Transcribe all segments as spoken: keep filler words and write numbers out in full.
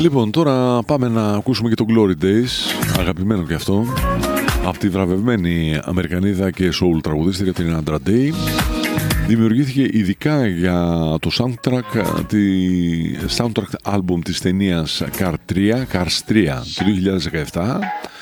Λοιπόν, τώρα πάμε να ακούσουμε και το Glory Days, αγαπημένο και αυτό, από τη βραβευμένη Αμερικανίδα και soul τραγουδίστρια την Andra Day. Δημιουργήθηκε ειδικά για το soundtrack, τη soundtrack album της ταινίας Cars τρία, Cars τρία του δύο χιλιάδες δεκαεπτά.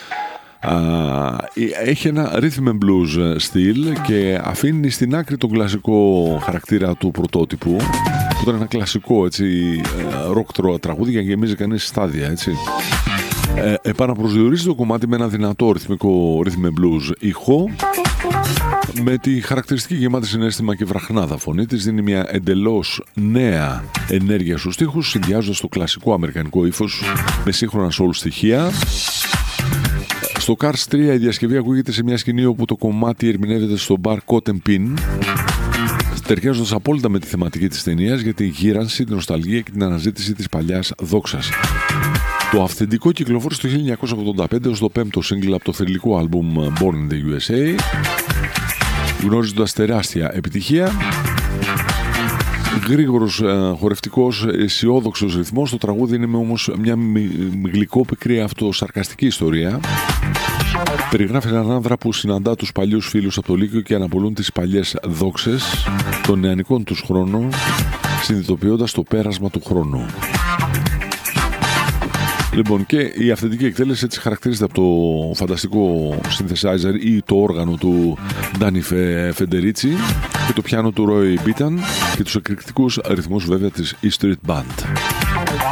Έχει ένα rhythm and blues στυλ και αφήνει στην άκρη τον κλασικό χαρακτήρα του πρωτότυπου, που ήταν ένα κλασικό έτσι rock τραγούδι για να γεμίζει κανείς στάδια, έτσι. Ε, επαναπροσδιορίζει το κομμάτι με ένα δυνατό ρυθμικό rhythm and blues ήχο, με τη χαρακτηριστική γεμάτη συναίσθημα και βραχνάδα φωνή της. Δίνει μια εντελώς νέα ενέργεια στους στίχους, συνδυάζοντας το κλασικό αμερικανικό ύφος με σύγχρονα soul στοιχεία. Στο Cars τρία η διασκευή ακούγεται σε μια σκηνή όπου το κομμάτι ερμηνεύεται στο μπαρ Cotton Pin, ταιριάζοντας απόλυτα με τη θεματική της ταινίας για τη γύρανση, την νοσταλγία και την αναζήτηση της παλιάς δόξας. Το αυθεντικό κυκλοφόρησε το χίλια εννιακόσια ογδόντα πέντε ως το πέμπτο single από το θρυλικό άλμπουμ Born in the γιου ες έι, γνωρίζοντας τεράστια επιτυχία. Γρήγορος, χορευτικός, αισιόδοξος ρυθμός. Το τραγούδι είναι όμως μια γλυκόπικρη αυτοσαρκαστική ιστορία. Περιγράφει έναν άνδρα που συναντά τους παλιούς φίλους από το Λύκειο και αναπολούν τις παλιές δόξες των νεανικών τους χρόνων, συνειδητοποιώντας το πέρασμα του χρόνου. Λοιπόν, και η αυθεντική εκτέλεση έτσι χαρακτηρίζεται από το φανταστικό synthesizer ή το όργανο του Ντάνι Φεντερίτσι και το πιάνο του Roy Bittan και τους εκρηκτικούς ρυθμούς βέβαια της E Street Band.